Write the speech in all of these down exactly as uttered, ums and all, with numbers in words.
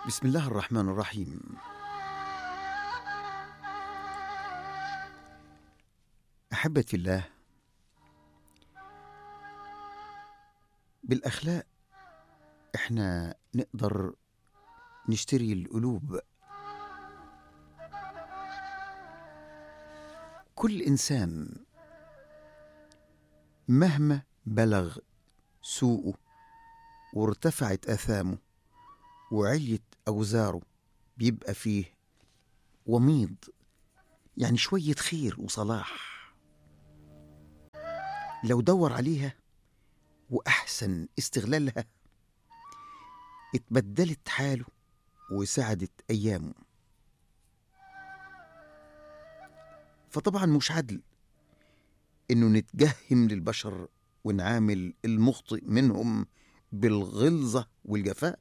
بسم الله الرحمن الرحيم. أحبتي الله، بالأخلاق إحنا نقدر نشتري القلوب. كل إنسان مهما بلغ سوءه وارتفعت آثامه وعليت أوزاره بيبقى فيه وميض، يعني شوية خير وصلاح لو دور عليها وأحسن استغلالها اتبدلت حاله وسعدت أيامه. فطبعا مش عدل إنه نتجهم للبشر ونعامل المخطئ منهم بالغلظة والجفاء.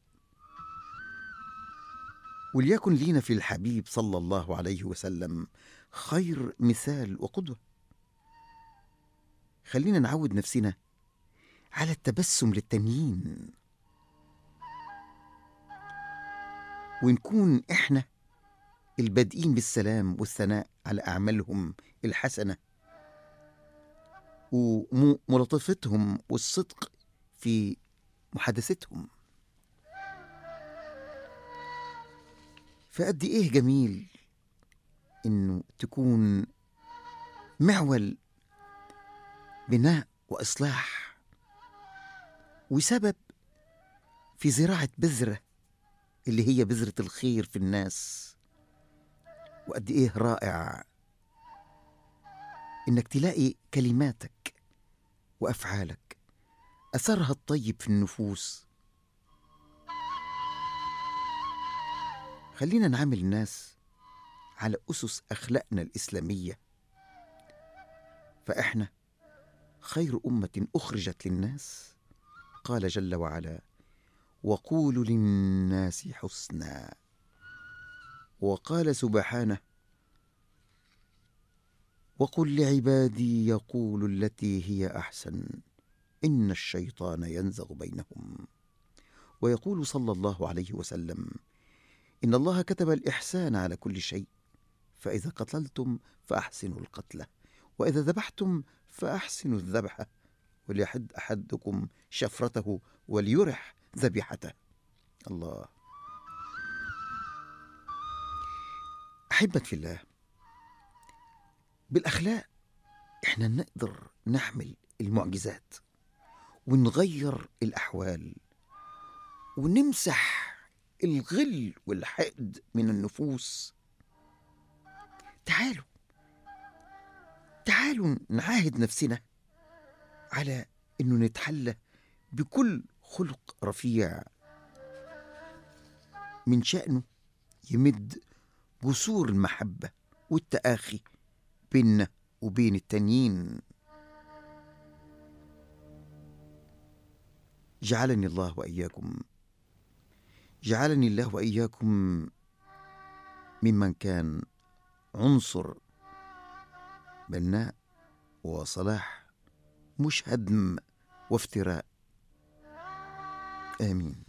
وليكن لينا في الحبيب صلى الله عليه وسلم خير مثال وقدوة. خلينا نعود نفسنا على التبسم للتانيين، ونكون إحنا البادئين بالسلام والثناء على أعمالهم الحسنة وملاطفتهم والصدق في محادثتهم. فقد إيه جميل إنه تكون معول بناء وإصلاح وسبب في زراعة بذرة اللي هي بذرة الخير في الناس. وقد إيه رائع إنك تلاقي كلماتك وأفعالك أثرها الطيب في النفوس. خلينا نعامل الناس على أسس أخلاقنا الإسلامية، فإحنا خير أمة أخرجت للناس. قال جل وعلا: وقولوا للناس حسنا. وقال سبحانه: وقل لعبادي يقولوا التي هي أحسن إن الشيطان ينزغ بينهم. ويقول صلى الله عليه وسلم: إن الله كتب الإحسان على كل شيء، فإذا قتلتم فأحسنوا القتلة، وإذا ذبحتم فأحسنوا الذبحة، وليحد أحدكم شفرته وليرح ذبيحته. الله. أحبت في الله، بالأخلاق إحنا نقدر نحمل المعجزات ونغير الأحوال ونمسح الغل والحقد من النفوس. تعالوا تعالوا نعاهد نفسنا على إنه نتحلى بكل خلق رفيع من شأنه يمد جسور المحبة والتآخي بيننا وبين التانيين. جعلني الله وإياكم جعلني الله وإياكم ممن كان عنصر بناء وصلاح، مش هدم وافتراء. آمين.